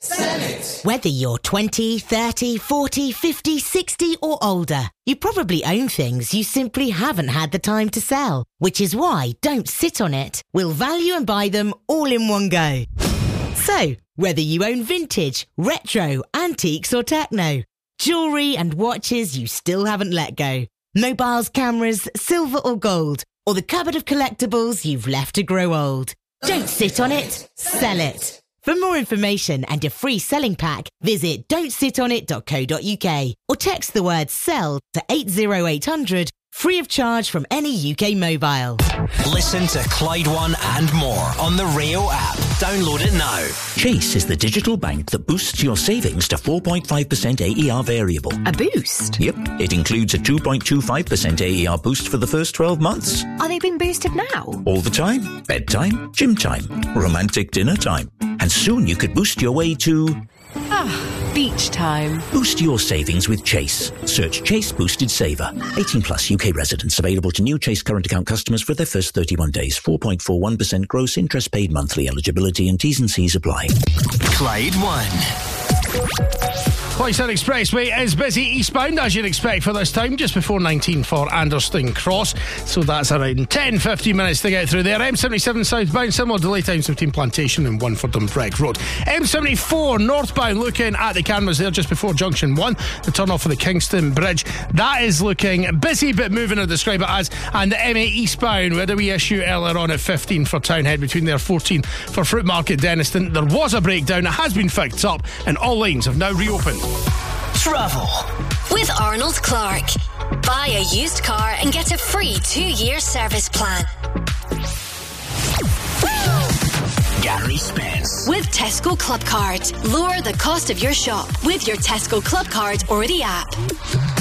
Sell it. Whether you're 20, 30, 40, 50, 60 or older, you probably own things you simply haven't had the time to sell, which is why Don't Sit On It. We'll value and buy them all in one go. So, whether you own vintage, retro, antiques or techno, jewellery and watches you still haven't let go, mobiles, cameras, silver or gold, or the cupboard of collectibles you've left to grow old. Don't sit on it, sell it. For more information and a free selling pack, visit don'tsitonit.co.uk or text the word SELL to 80800, free of charge from any UK mobile. Listen to Clyde One and more on the Rio app. Download it now. Chase is the digital bank that boosts your savings to 4.5% AER variable. A boost? Yep. It includes a 2.25% AER boost for the first 12 months. Are they being boosted now? All the time. Bedtime, gym time, romantic dinner time. And soon you could boost your way to... beach time. Boost your savings with Chase. Search Chase Boosted Saver. 18 plus UK residents. Available to new Chase current account customers for their first 31 days. 4.41% gross interest paid monthly. Eligibility and T's and C's apply. Clyde One. Clydesdale Expressway is busy eastbound, as you'd expect for this time, just before 19 for Anderston Cross. So that's around 10-15 minutes to get through there. M77 southbound, similar delay times between Plantation and Wonfordham Breck Road. M74 northbound, looking at the cameras there just before Junction 1, the turn off of the Kingston Bridge. That is looking busy, but moving, I'd describe it as. And the M8 eastbound, we had a wee issue earlier on at 15 for Townhead, between there 14 for Fruit Market Denniston. There was a breakdown, it has been fixed up, and all lanes have now reopened. Travel with Arnold Clark. Buy a used car and get a free 2-year service plan. Gary Spence with Tesco Club Card. Lower the cost of your shop with your Tesco Club Card or the app.